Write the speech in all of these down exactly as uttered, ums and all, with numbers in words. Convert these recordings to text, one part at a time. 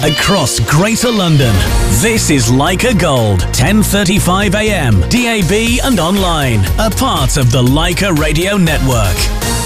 across Greater London. This is Leica Gold, ten thirty-five a m, D A B and online, a part of the Leica Radio Network.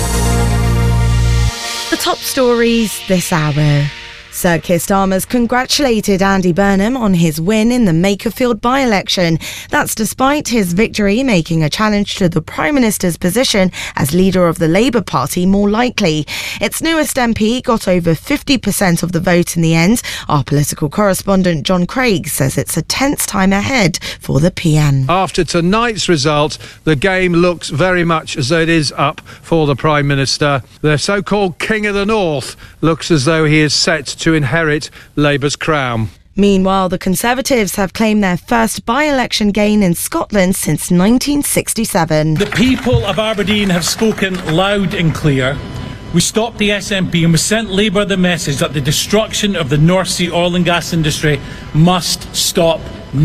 The top stories this hour. Sir Keir Starmer's congratulated Andy Burnham on his win in the Makerfield by-election. That's despite his victory making a challenge to the Prime Minister's position as leader of the Labour Party more likely. Its newest M P got over fifty percent of the vote in the end. Our political correspondent John Craig says it's a tense time ahead for the P M. After tonight's result, the game looks very much as though it is up for the Prime Minister. The so-called King of the North looks as though he is set to to inherit Labour's crown. Meanwhile, the Conservatives have claimed their first by-election gain in Scotland since nineteen sixty-seven. The people of Aberdeen have spoken loud and clear. We stopped the S N P and we sent Labour the message that the destruction of the North Sea oil and gas industry must stop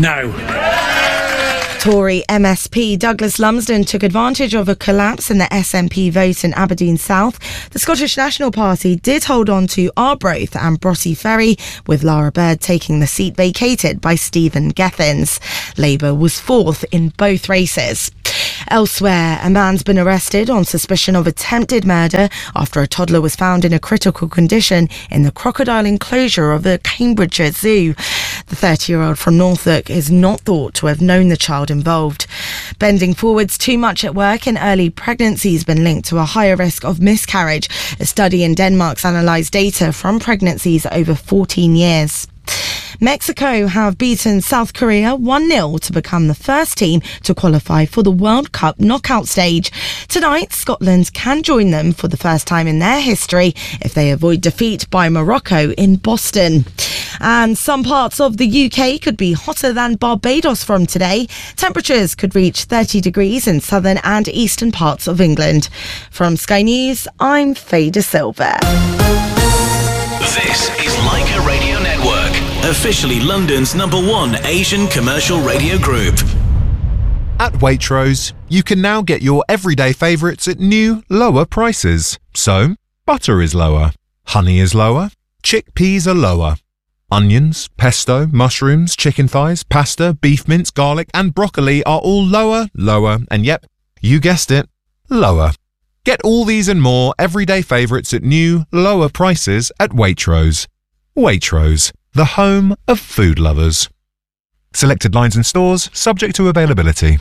now. Tory M S P Douglas Lumsden took advantage of a collapse in the S N P vote in Aberdeen South. The Scottish National Party did hold on to Arbroath and Broughty Ferry, with Lara Bird taking the seat vacated by Stephen Gethins. Labour was fourth in both races. Elsewhere, a man's been arrested on suspicion of attempted murder after a toddler was found in a critical condition in the crocodile enclosure of the Cambridgeshire Zoo. The thirty-year-old from Norfolk is not thought to have known the child involved. Bending forwards too much at work in early pregnancy has been linked to a higher risk of miscarriage. A study in Denmark's analysed data from pregnancies over fourteen years. Mexico have beaten South Korea one nil to become the first team to qualify for the World Cup knockout stage. Tonight, Scotland can join them for the first time in their history if they avoid defeat by Morocco in Boston. And some parts of the U K could be hotter than Barbados from today. Temperatures could reach thirty degrees in southern and eastern parts of England. From Sky News, I'm Faye De Silva. This is Leica Radio Network, officially London's number one Asian commercial radio group. At Waitrose, you can now get your everyday favourites at new, lower prices. So, butter is lower, honey is lower, chickpeas are lower. Onions, pesto, mushrooms, chicken thighs, pasta, beef mince, garlic and broccoli are all lower, lower, and yep, you guessed it, lower. Get all these and more everyday favourites at new, lower prices at Waitrose. Waitrose, the home of food lovers. Selected lines and stores, subject to availability.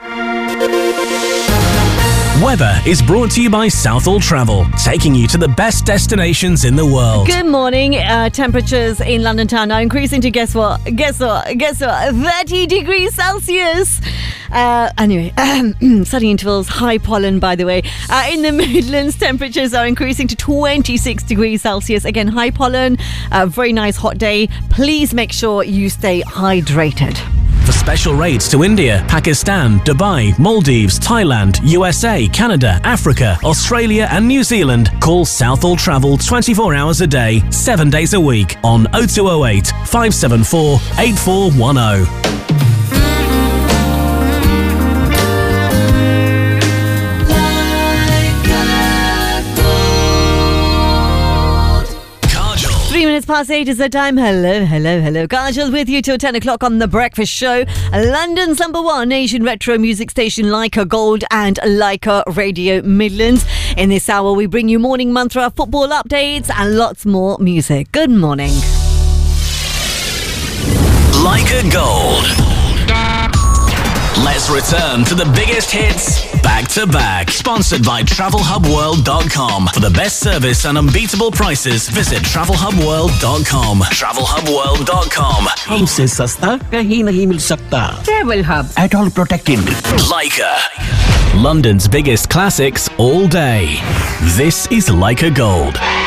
Weather is brought to you by Southall Travel, taking you to the best destinations in the world. Good morning. Uh, temperatures in London town are increasing to guess what? Guess what? Guess what? thirty degrees Celsius. Uh, anyway, sunny intervals, high pollen, by the way. Uh, in the Midlands, temperatures are increasing to twenty-six degrees Celsius. Again, high pollen, uh, very nice hot day. Please make sure you stay hydrated. For special rates to India, Pakistan, Dubai, Maldives, Thailand, U S A, Canada, Africa, Australia and New Zealand, call Southall Travel twenty-four hours a day, seven days a week on oh two oh eight, five seven four, eight four one oh. Three minutes past eight is the time. Hello, hello, hello. Kajal with you till ten o'clock on The Breakfast Show. London's number one Asian retro music station, Leica Gold and Leica Radio Midlands. In this hour, we bring you morning mantra, football updates and lots more music. Good morning. Leica Gold. Let's return to the biggest hits back to back. Sponsored by travel hub world dot com. For the best service and unbeatable prices, visit travel hub world dot com. travel hub world dot com. हमसे सस्ता कहीं नहीं मिल सकता. Travel Hub. At all protected. Leica. London's biggest classics all day. This is Leica Gold.